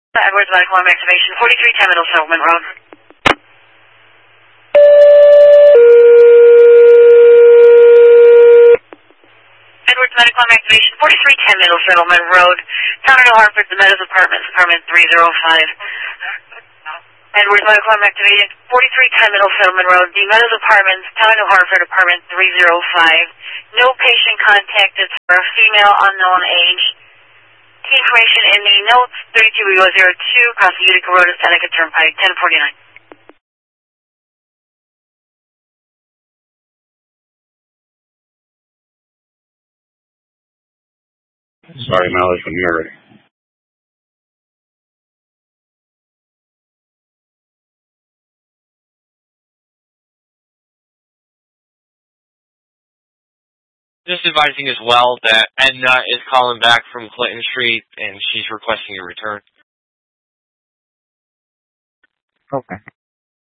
Edwards Medical Arm Activation, 4310 Middle Settlement Road. Edwards Medical Arm Activation, 4310 Middle Settlement Road. Town of New Hartford, the Meadows Apartments, apartment 305. Edwards Medical Arm Activation, 4310 Middle Settlement Road. The Meadows Apartments, Town of New Hartford, apartment 305. No patient contacted for a female unknown age. Key information in the notes, 3202, across the Utica Road, Seneca Turnpike, 1049. Sorry, Mally, when you're ready. Just advising as well that Edna is calling back from Clinton Street and she's requesting a return. Okay.